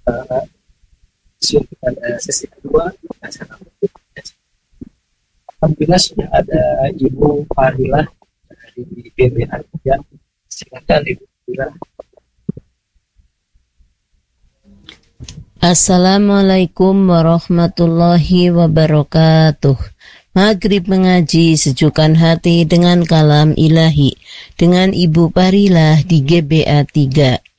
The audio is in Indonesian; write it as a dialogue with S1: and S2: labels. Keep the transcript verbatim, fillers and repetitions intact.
S1: uh, pada sesi kedua acara. Alhamdulillah sudah ada Ibu Fadilah dari G B A tiga. Silakan Ibu Fadilah.
S2: Assalamualaikum warahmatullahi wabarakatuh. Maghrib mengaji sejukkan hati dengan kalam ilahi dengan Ibu Fadilah di G B A tiga.